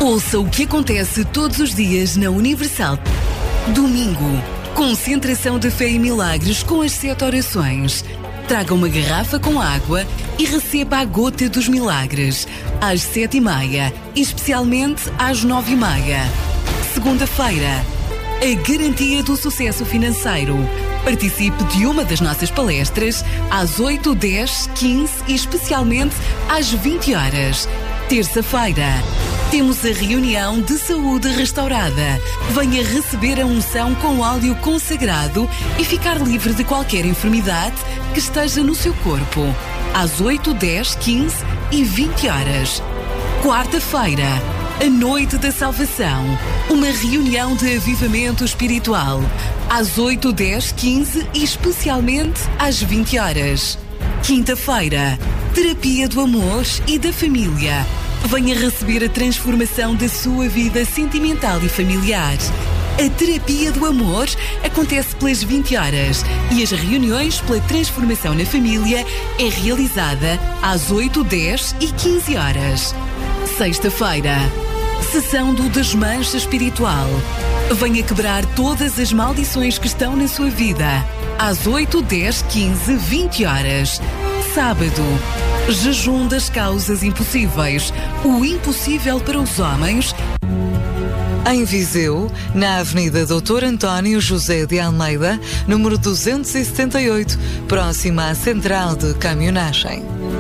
Ouça o que acontece todos os dias na Universal. Domingo, concentração de fé e milagres com as 7 orações. Traga uma garrafa com água e receba a gota dos milagres, às 7h30 e especialmente às 9h30. Segunda-feira, a garantia do sucesso financeiro. Participe de uma das nossas palestras às 8, 10, 15 e especialmente às 20 horas. Terça-feira, temos a reunião de saúde restaurada. Venha receber a unção com óleo consagrado e ficar livre de qualquer enfermidade que esteja no seu corpo. Às 8, 10, 15 e 20 horas. Quarta-feira, a Noite da Salvação. Uma reunião de avivamento espiritual. Às 8, 10, 15 e especialmente às 20 horas. Quinta-feira, terapia do amor e da família. Venha receber a transformação da sua vida sentimental e familiar. A terapia do amor acontece pelas 20 horas e as reuniões pela transformação na família é realizada às 8, 10 e 15 horas. Sexta-feira, sessão do desmanche espiritual. Venha quebrar todas as maldições que estão na sua vida. Às 8, 10, 15, 20 horas. Sábado, jejum das causas impossíveis. O impossível para os homens. Em Viseu, na Avenida Dr. António José de Almeida, número 278, próxima à Central de Caminhonagem.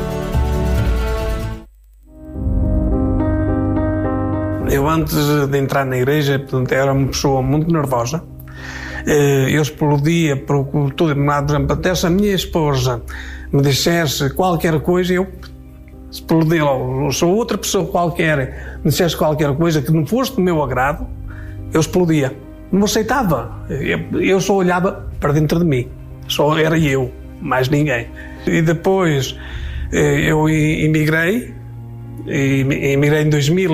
Eu, antes de entrar na igreja, era uma pessoa muito nervosa. Eu explodia por tudo. Por exemplo, até se a minha esposa me dissesse qualquer coisa, eu explodia. Se outra pessoa qualquer me dissesse qualquer coisa que não fosse do meu agrado, eu explodia. Não aceitava. Eu só olhava para dentro de mim. Só era eu, mais ninguém. E depois eu emigrei em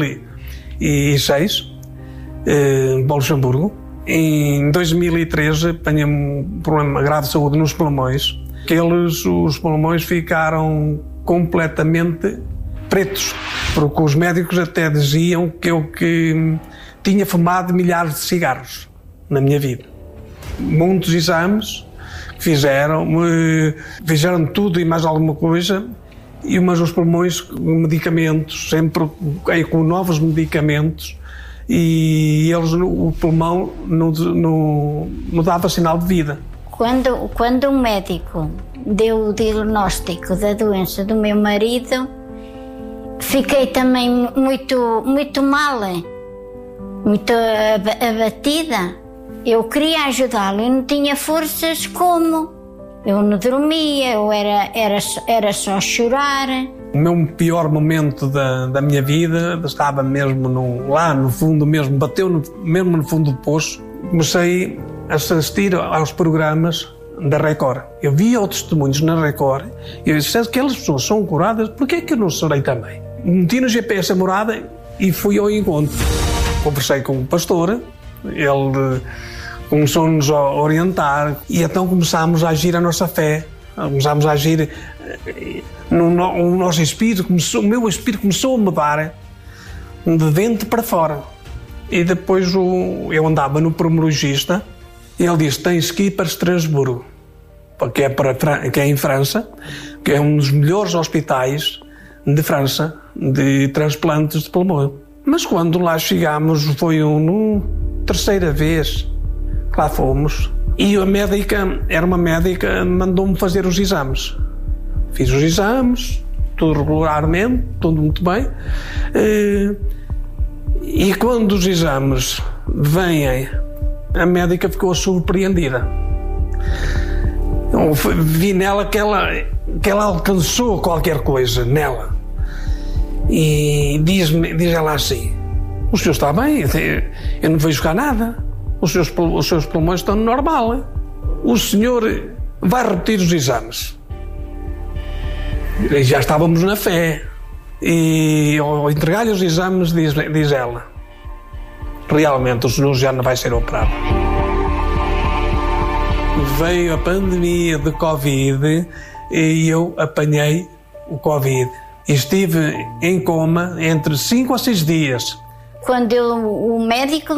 2006 para Luxemburgo. Em 2013 apanhei um problema grave de saúde nos pulmões. Os pulmões ficaram completamente pretos, porque os médicos até diziam que eu tinha fumado milhares de cigarros na minha vida. Muitos exames fizeram tudo e mais alguma coisa, mas os pulmões, medicamentos, sempre com novos medicamentos, e o pulmão não dava sinal de vida. Quando um médico deu o diagnóstico da doença do meu marido, fiquei também muito mal, muito abatida. Eu queria ajudá-lo e não tinha forças como. Eu não dormia, era só chorar. O meu pior momento da minha vida estava mesmo lá no fundo, mesmo bateu mesmo no fundo do poço. Comecei a assistir aos programas da Record. Eu via outros testemunhos na Record e eu disse: se aquelas pessoas são curadas, porquê é que eu não serei também? Meti no GPS a morada e fui ao encontro. Conversei com o pastor, ele começou-nos a orientar e então começámos a agir a nossa fé. Começámos a agir o nosso espírito, o meu espírito começou a mudar de dentro para fora. E depois eu andava no pneumologista e ele disse: tens que ir para Estrasburgo, que é em França, que é um dos melhores hospitais de França de transplantes de pulmão. Mas quando lá chegámos, foi terceira vez que lá fomos, e a médica, era uma médica, mandou-me fazer os exames. Fiz os exames, tudo regularmente, tudo muito bem. E quando os exames vêm, a médica ficou surpreendida. Eu vi nela que ela alcançou qualquer coisa nela. E diz ela assim: o senhor está bem, eu não vejo cá nada. Os seus pulmões estão normal. O senhor vai repetir os exames. E já estávamos na fé. E ao entregar-lhe os exames, diz ela: realmente o senhor já não vai ser operado. Veio a pandemia de Covid e eu apanhei o Covid. Estive em coma entre 5 a 6 dias. quando o médico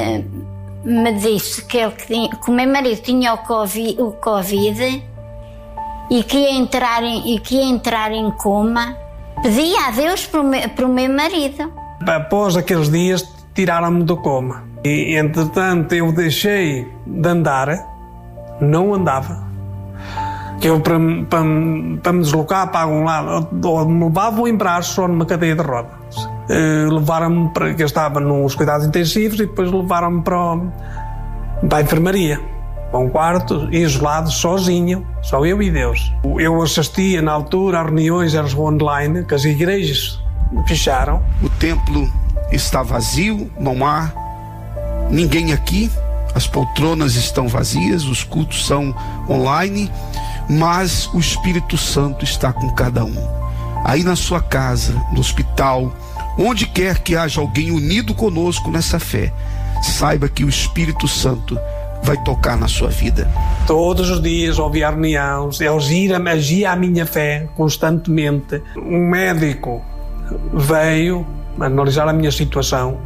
me disse que o meu marido tinha o Covid e que ia entrar em coma, pedi a Deus para o meu marido. Após aqueles dias, tiraram-me do coma. E, entretanto, eu deixei de andar, não andava. Que eu, para me deslocar para algum lado, ou me levavam em braços ou numa cadeira de rodas. Levaram-me para que eu estava nos cuidados intensivos e depois levaram-me para a enfermaria, para um quarto isolado, sozinho, só eu e Deus. Eu assistia na altura a reuniões online que as igrejas fecharam. O templo está vazio, não há ninguém aqui, as poltronas estão vazias, os cultos são online, mas o Espírito Santo está com cada um. Aí na sua casa, no hospital, onde quer que haja alguém unido conosco nessa fé, saiba que o Espírito Santo vai tocar na sua vida. Todos os dias ouvia a reunião, agia a minha fé constantemente. Um médico veio analisar a minha situação.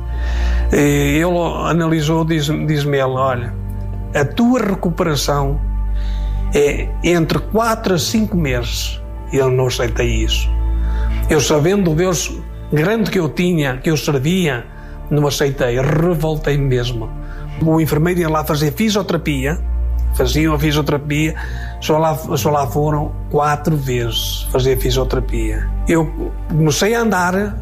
Ele analisou, diz-me ele: olha, a tua recuperação é entre 4 a 5 meses. Eu não aceitei isso. Eu, sabendo o Deus grande que eu tinha, que eu servia, não aceitei, revoltei mesmo. O enfermeiro ia lá fazer fisioterapia, faziam a fisioterapia, só lá foram 4 vezes fazer fisioterapia. Eu comecei a andar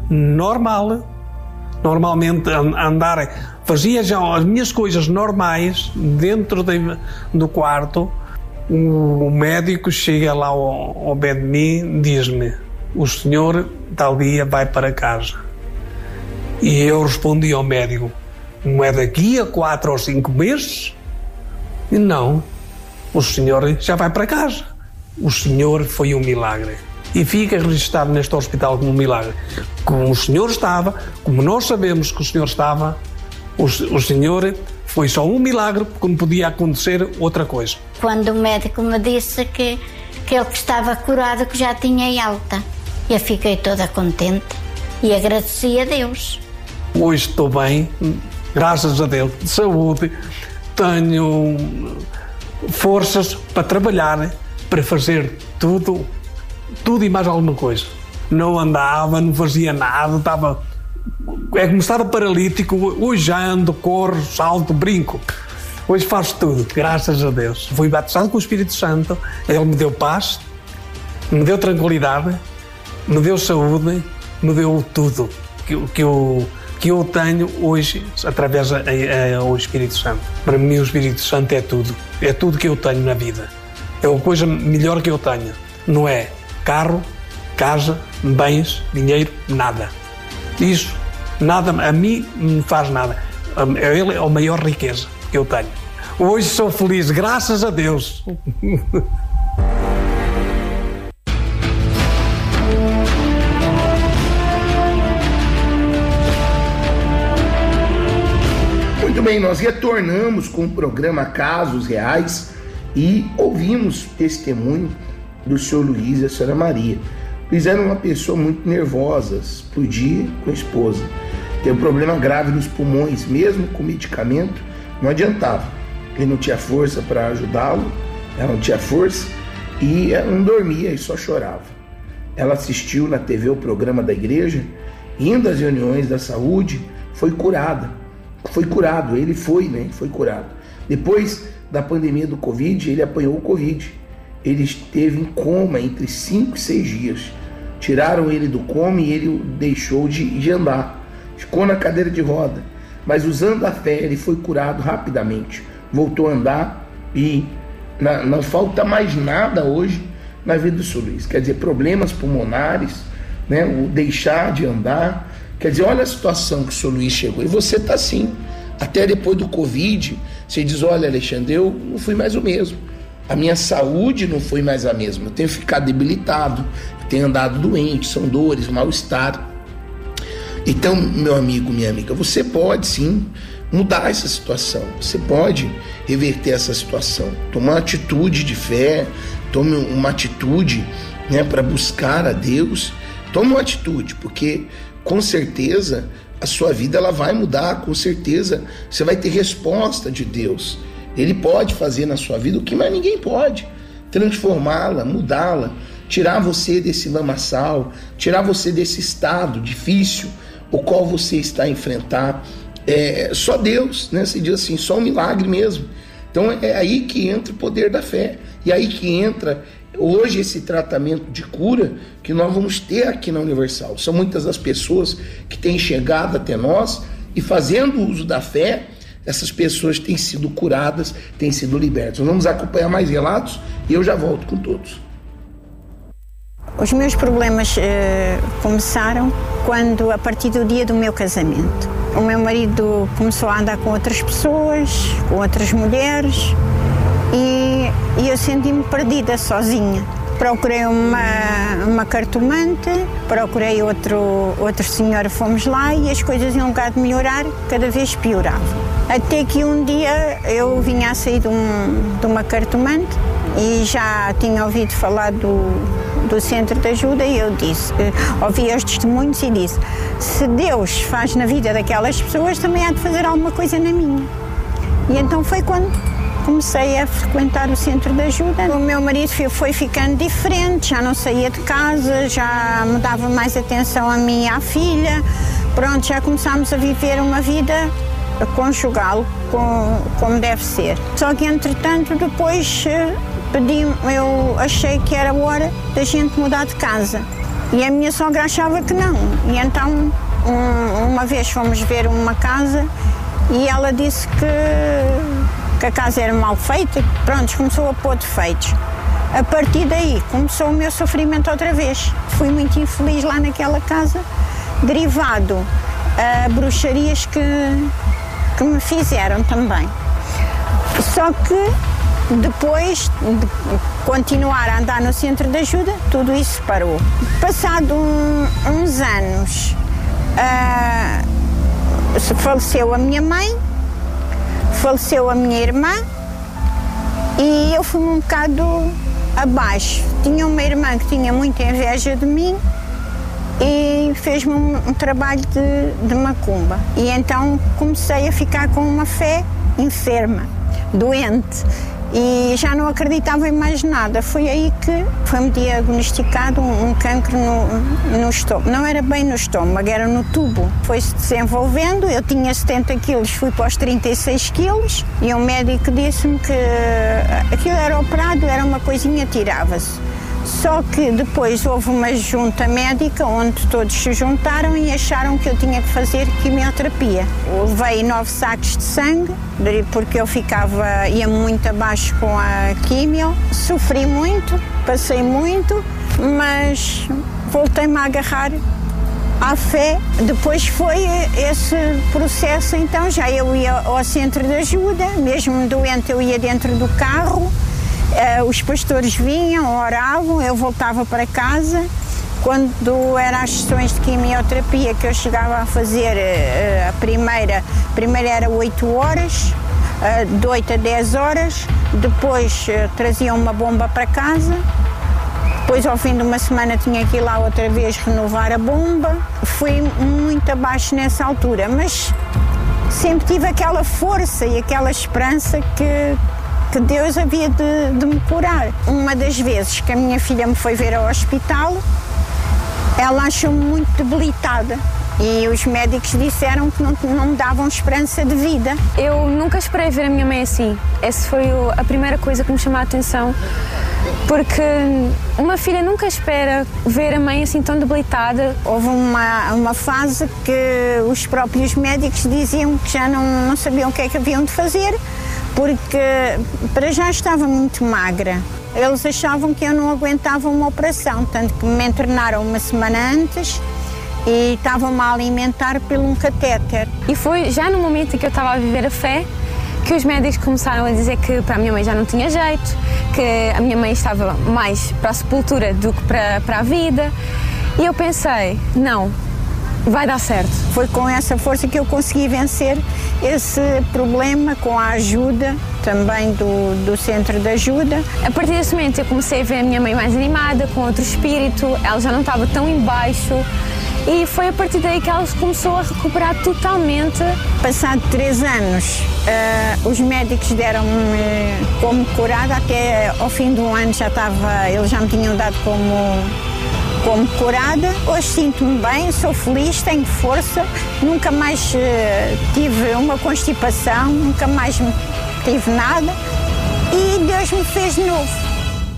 normalmente andar, fazia já as minhas coisas normais dentro do quarto. O médico chega lá ao pé de mim, diz-me: o senhor tal dia vai para casa. E eu respondi ao médico: não é daqui a 4 ou 5 meses? E não, o senhor já vai para casa. O senhor foi um milagre. E fica registrado neste hospital como um milagre. Como o senhor estava, como nós sabemos que o senhor estava, o senhor foi só um milagre, porque não podia acontecer outra coisa. Quando o médico me disse que ele estava curado, que já tinha alta, eu fiquei toda contente e agradeci a Deus. Hoje estou bem, graças a Deus, de saúde, tenho forças para trabalhar, para fazer tudo e mais alguma coisa. Não andava, não fazia nada, como estava paralítico. Hoje já ando, corro, salto, brinco. Hoje faço tudo, graças a Deus. Fui batizado com o Espírito Santo, Ele me deu paz, me deu tranquilidade, me deu saúde, me deu tudo que eu tenho hoje através do Espírito Santo. Para mim o Espírito Santo é tudo que eu tenho na vida. É a coisa melhor que eu tenho. Não é carro, casa, bens, dinheiro, nada. Isso, nada, a mim não faz nada. Ele é a maior riqueza que eu tenho. Hoje sou feliz, graças a Deus. Muito bem, nós retornamos com o programa Casos Reais e ouvimos testemunho do senhor Luiz e da senhora Maria. Luiz era uma pessoa muito nervosa, explodia com a esposa. Teve um problema grave nos pulmões, mesmo com medicamento, não adiantava. Ele não tinha força para ajudá-lo, ela não tinha força e ela não dormia e só chorava. Ela assistiu na TV o programa da igreja, indo às reuniões da saúde, foi curada. Foi curado, ele foi curado. Depois da pandemia do Covid, ele apanhou o Covid. Ele esteve em coma entre 5 e 6 dias. Tiraram ele do coma e ele deixou de andar. Ficou na cadeira de roda. Mas usando a fé, ele foi curado rapidamente. Voltou a andar e não falta mais nada hoje na vida do senhor Luiz. Quer dizer, problemas pulmonares, né? O deixar de andar. Quer dizer, olha a situação que o senhor Luiz chegou. E você está assim. Até depois do Covid, você diz: olha, Alexandre, eu não fui mais o mesmo. A minha saúde não foi mais a mesma. Eu tenho ficado debilitado, eu tenho andado doente, são dores, mal-estar. Então, meu amigo, minha amiga, você pode sim mudar essa situação. Você pode reverter essa situação. Tomar uma atitude de fé, tome uma atitude, né, para buscar a Deus. Tome uma atitude, porque com certeza a sua vida ela vai mudar, com certeza você vai ter resposta de Deus. Ele pode fazer na sua vida o que mais ninguém pode, transformá-la, mudá-la, tirar você desse lamaçal, tirar você desse estado difícil o qual você está a enfrentar. Só Deus, né? Se diz assim, só um milagre mesmo. Então é aí que entra o poder da fé, e aí que entra hoje esse tratamento de cura que nós vamos ter aqui na Universal. São muitas as pessoas que têm chegado até nós e, fazendo uso da fé, essas pessoas têm sido curadas, têm sido libertas. Vamos acompanhar mais relatos e eu já volto com todos. Os meus problemas começaram quando, a partir do dia do meu casamento, o meu marido começou a andar com outras pessoas, com outras mulheres, e eu senti-me perdida, sozinha. Procurei uma cartomante, procurei outro senhor, fomos lá, e as coisas, em lugar de melhorar, cada vez pioravam. Até que um dia eu vinha a sair de uma cartomante e já tinha ouvido falar do centro de ajuda, e eu disse, ouvi os testemunhos e disse, se Deus faz na vida daquelas pessoas, também há de fazer alguma coisa na minha. E então foi quando comecei a frequentar o centro de ajuda. O meu marido foi ficando diferente, já não saía de casa, já me dava mais atenção a mim e à filha. Pronto, já começámos a viver uma vida conjugal como deve ser. Só que, entretanto, depois eu achei que era hora da gente mudar de casa. E a minha sogra achava que não. E então, uma vez fomos ver uma casa e ela disse que a casa era mal feita. Pronto, começou a pôr defeitos. A partir daí começou o meu sofrimento outra vez. Fui muito infeliz lá naquela casa, derivado a bruxarias que me fizeram também. Só que depois de continuar a andar no centro de ajuda, tudo isso parou. Passado uns anos, faleceu a minha mãe, faleceu a minha irmã, e eu fui um bocado abaixo. Tinha uma irmã que tinha muita inveja de mim e fez-me um trabalho de macumba. E então comecei a ficar com uma fé enferma, doente, e já não acreditava em mais nada. Foi aí que foi-me diagnosticado um cancro no estômago. Não era bem no estômago, era no tubo. Foi-se desenvolvendo, eu tinha 70 quilos, fui para os 36 quilos, e o médico disse-me que aquilo era operado, era uma coisinha, tirava-se. Só que depois houve uma junta médica onde todos se juntaram e acharam que eu tinha que fazer quimioterapia. Eu levei 9 sacos de sangue, porque eu ia muito abaixo com a quimio. Sofri muito, passei muito, mas voltei-me a agarrar à fé. Depois foi esse processo, então já eu ia ao centro de ajuda, mesmo doente eu ia dentro do carro. Os pastores vinham, oravam, eu voltava para casa. Quando eram as sessões de quimioterapia que eu chegava a fazer, a primeira era 8 horas, de 8 a 10 horas, depois traziam uma bomba para casa, depois ao fim de uma semana tinha que ir lá outra vez renovar a bomba. Fui muito abaixo nessa altura, mas sempre tive aquela força e aquela esperança que Deus havia de me curar. Uma das vezes que a minha filha me foi ver ao hospital, ela achou-me muito debilitada e os médicos disseram que não me davam esperança de vida. Eu nunca esperei ver a minha mãe assim. Essa foi a primeira coisa que me chamou a atenção, porque uma filha nunca espera ver a mãe assim tão debilitada. Houve uma fase que os próprios médicos diziam que já não sabiam o que é que haviam de fazer, porque para já estava muito magra. Eles achavam que eu não aguentava uma operação, tanto que me internaram uma semana antes e estavam-me a alimentar por um catéter. E foi já no momento em que eu estava a viver a fé que os médicos começaram a dizer que para a minha mãe já não tinha jeito, que a minha mãe estava mais para a sepultura do que para a vida. E eu pensei, não, vai dar certo. Foi com essa força que eu consegui vencer esse problema, com a ajuda também do centro de ajuda. A partir desse momento eu comecei a ver a minha mãe mais animada, com outro espírito, ela já não estava tão em baixo e foi a partir daí que ela começou a recuperar totalmente. Passado 3 anos, os médicos deram-me como curada, até ao fim do ano eles já me tinham dado como curada. Hoje sinto-me bem, sou feliz, tenho força, nunca mais tive uma constipação, nunca mais tive nada e Deus me fez de novo.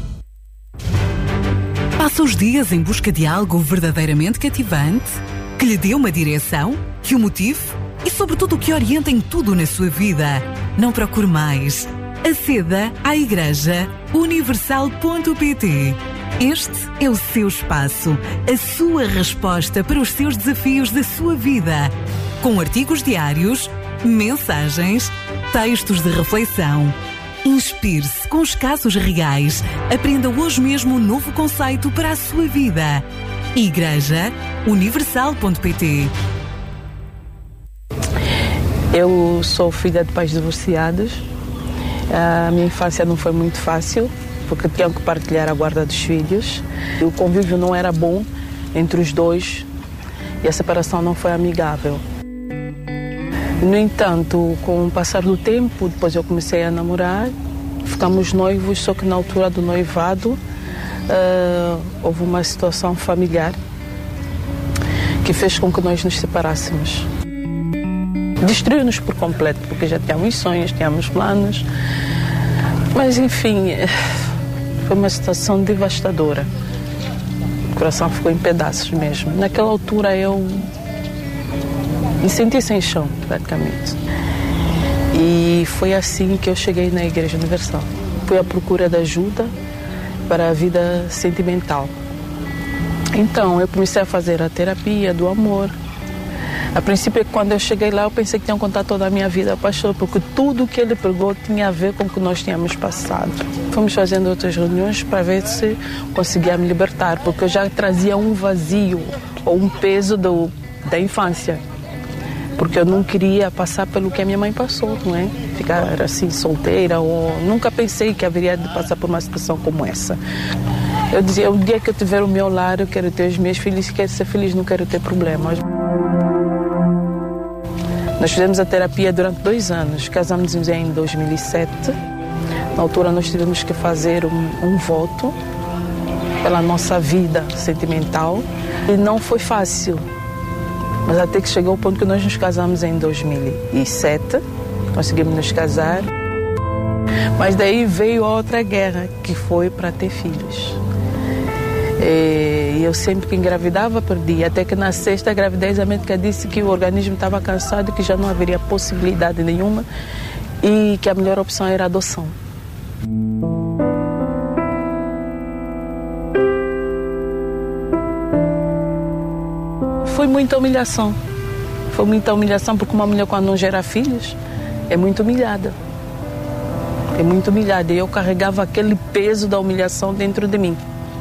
Passa os dias em busca de algo verdadeiramente cativante, que lhe dê uma direção, que o motive e, sobretudo, que oriente em tudo na sua vida. Não procure mais. Aceda à Igreja Universal.pt. Este é o seu espaço, a sua resposta para os seus desafios da sua vida. Com artigos diários, mensagens, textos de reflexão. Inspire-se com os casos reais. Aprenda hoje mesmo um novo conceito para a sua vida. Igreja Universal.pt. Eu sou filha de pais divorciados. A minha infância não foi muito fácil, porque tinham que partilhar a guarda dos filhos. O convívio não era bom entre os dois e a separação não foi amigável. No entanto, com o passar do tempo, depois eu comecei a namorar, ficamos noivos, só que na altura do noivado houve uma situação familiar que fez com que nós nos separássemos. Destruiu-nos por completo, porque já tínhamos sonhos, tínhamos planos, mas enfim, foi uma situação devastadora. O coração ficou em pedaços mesmo. Naquela altura eu me senti sem chão, praticamente. E foi assim que eu cheguei na Igreja Universal. Fui à procura de ajuda para a vida sentimental. Então, eu comecei a fazer a terapia do amor. A princípio, quando eu cheguei lá, eu pensei que tinham contado toda a minha vida ao pastor, porque tudo que ele pregou tinha a ver com o que nós tínhamos passado. Fomos fazendo outras reuniões para ver se conseguia me libertar, porque eu já trazia um vazio ou um peso da infância. Porque eu não queria passar pelo que a minha mãe passou, não é? Ficar assim solteira, ou nunca pensei que haveria de passar por uma situação como essa. Eu dizia, o dia que eu tiver o meu lar, eu quero ter os meus filhos, quero ser feliz, não quero ter problemas. Nós fizemos a terapia durante 2 anos, casamos em 2007. Na altura nós tivemos que fazer um voto pela nossa vida sentimental e não foi fácil. Mas até que chegou o ponto que nós nos casamos em 2007, conseguimos nos casar. Mas daí veio outra guerra, que foi para ter filhos. E eu sempre que engravidava, perdia. Até que na 6ª gravidez a médica disse que o organismo estava cansado, que já não haveria possibilidade nenhuma e que a melhor opção era a adoção. Foi muita humilhação. Foi muita humilhação, porque uma mulher, quando não gera filhos, é muito humilhada. É muito humilhada. E eu carregava aquele peso da humilhação dentro de mim.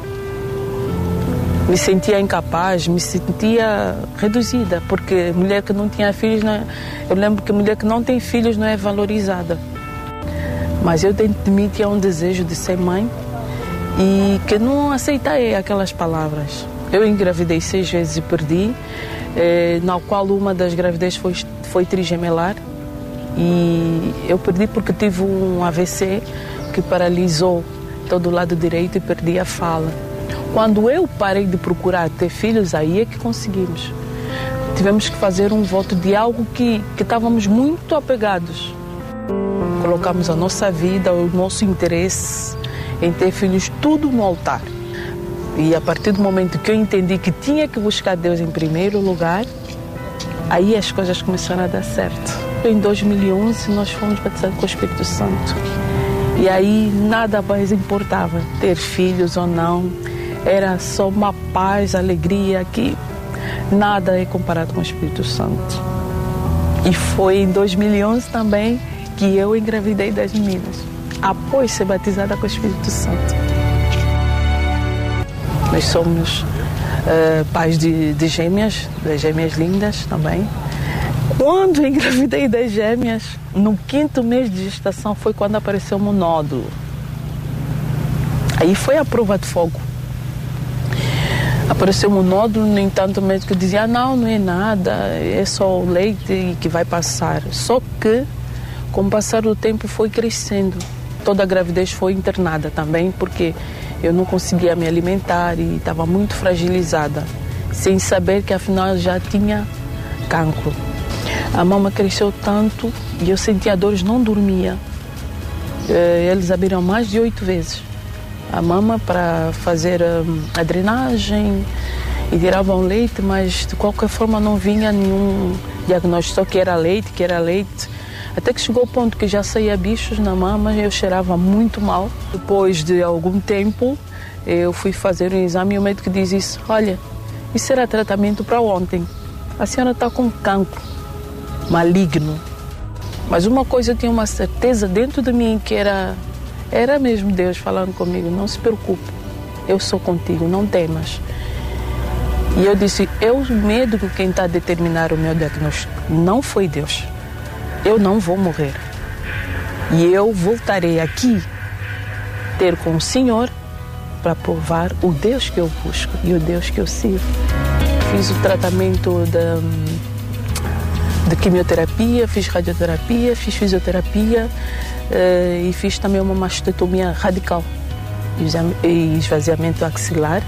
Me sentia incapaz, me sentia reduzida, porque mulher que não tinha filhos, eu lembro que mulher que não tem filhos não é valorizada. Mas eu dentro de mim tinha um desejo de ser mãe e que não aceitei aquelas palavras. Eu engravidei 6 vezes e perdi, na qual uma das gravidez foi trigemelar, e eu perdi porque tive um AVC que paralisou todo o lado direito e perdi a fala. Quando eu parei de procurar ter filhos, aí é que conseguimos. Tivemos que fazer um voto de algo que estávamos muito apegados. Colocamos a nossa vida, o nosso interesse em ter filhos, tudo no altar. E a partir do momento que eu entendi que tinha que buscar Deus em primeiro lugar, aí as coisas começaram a dar certo. Em 2011 nós fomos batizados com o Espírito Santo. E aí nada mais importava, ter filhos ou não. Era só uma paz, alegria, que nada é comparado com o Espírito Santo. E foi em 2011 também que eu engravidei das meninas, após ser batizada com o Espírito Santo. Nós somos pais de gêmeas lindas também. Quando eu engravidei das gêmeas, no 5º mês de gestação, foi quando apareceu um nódulo. Aí foi a prova de fogo. Apareceu um nódulo, no entanto o médico dizia, não é nada, é só o leite que vai passar. Só que, com o passar do tempo, foi crescendo. Toda a gravidez foi internada também, porque eu não conseguia me alimentar e estava muito fragilizada, sem saber que afinal já tinha cancro. A mama cresceu tanto e eu sentia dores, não dormia. Eles abriram mais de 8 vezes a mama para fazer a drenagem e tiravam leite, mas de qualquer forma não vinha nenhum diagnóstico, só que era leite. Até que chegou o ponto que já saía bichos na mama e eu cheirava muito mal. Depois de algum tempo, eu fui fazer um exame e o médico diz isso, olha, isso era tratamento para ontem. A senhora está com cancro maligno. Mas uma coisa eu tinha uma certeza dentro de mim que era mesmo Deus falando comigo, não se preocupe, eu sou contigo, não temas. E eu disse, o médico quem está a determinar o meu diagnóstico, não foi Deus. Eu não vou morrer. E eu voltarei aqui ter com o Senhor para provar o Deus que eu busco e o Deus que eu sirvo. Fiz o tratamento de quimioterapia, fiz radioterapia, fiz fisioterapia e fiz também uma mastectomia radical e esvaziamento axilar.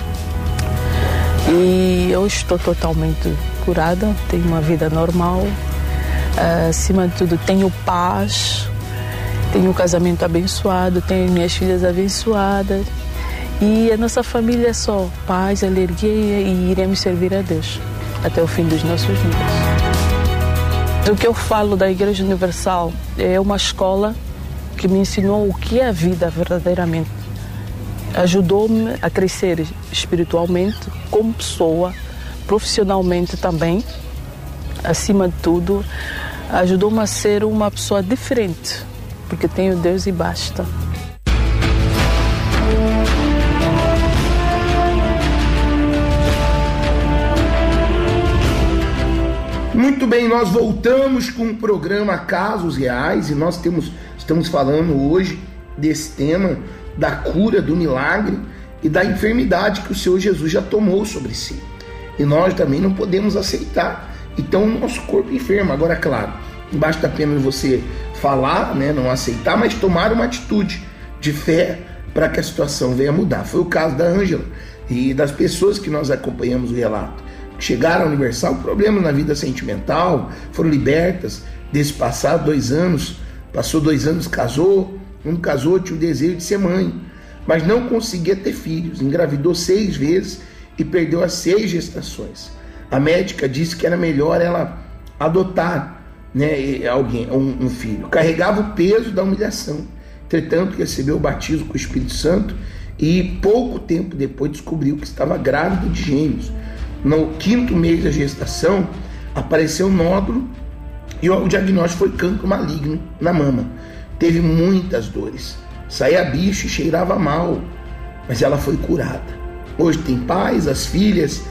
E eu estou totalmente curada, tenho uma vida normal. Acima de tudo, tenho paz, tenho um casamento abençoado, tenho minhas filhas abençoadas. E a nossa família é só paz, alegria e iremos servir a Deus até o fim dos nossos dias. O que eu falo da Igreja Universal é uma escola que me ensinou o que é a vida verdadeiramente. Ajudou-me a crescer espiritualmente, como pessoa, profissionalmente também. Acima de tudo, ajudou-me a ser uma pessoa diferente, porque tenho Deus e basta. Muito bem, nós voltamos com o programa Casos Reais e nós estamos falando hoje desse tema da cura, do milagre e da enfermidade que o Senhor Jesus já tomou sobre si. E nós também não podemos aceitar. Então o nosso corpo enferma. Agora, claro, não basta apenas você falar, né, não aceitar, mas tomar uma atitude de fé para que a situação venha mudar. Foi o caso da Ângela e das pessoas que nós acompanhamos o relato. Chegaram à Universal, problemas na vida sentimental, foram libertas desse passado 2 anos. Passou 2 anos, casou, não casou, tinha o desejo de ser mãe, mas não conseguia ter filhos. Engravidou 6 vezes e perdeu as 6 gestações. A médica disse que era melhor ela adotar, né, um filho. Carregava o peso da humilhação. Entretanto, recebeu o batismo com o Espírito Santo e pouco tempo depois descobriu que estava grávida de gêmeos. No 5º mês da gestação, apareceu um nódulo e o diagnóstico foi cancro maligno na mama. Teve muitas dores, saía bicho e cheirava mal, mas ela foi curada. Hoje tem paz, as filhas,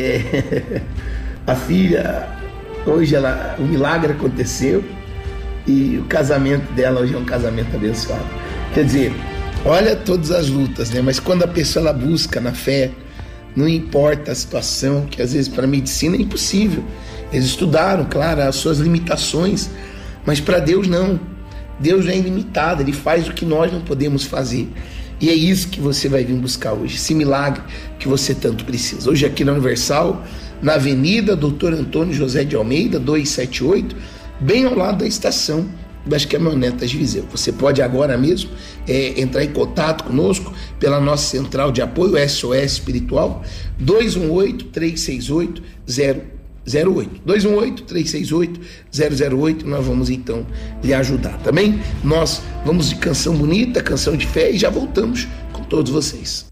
a filha, hoje o milagre aconteceu e o casamento dela hoje é um casamento abençoado. Quer dizer, olha todas as lutas, né? Mas quando a pessoa ela busca na fé, não importa a situação, que às vezes para a medicina é impossível. Eles estudaram, claro, as suas limitações, mas para Deus não. Deus é ilimitado, Ele faz o que nós não podemos fazer. E é isso que você vai vir buscar hoje, esse milagre que você tanto precisa. Hoje aqui na Universal, na Avenida Dr. Antônio José de Almeida, 278, bem ao lado da estação das caminhonetas de Viseu. Você pode agora mesmo entrar em contato conosco pela nossa central de apoio SOS Espiritual, 218-368-008. 218-368-008. Nós vamos então lhe ajudar, também. Nós vamos de canção bonita, canção de fé e já voltamos com todos vocês.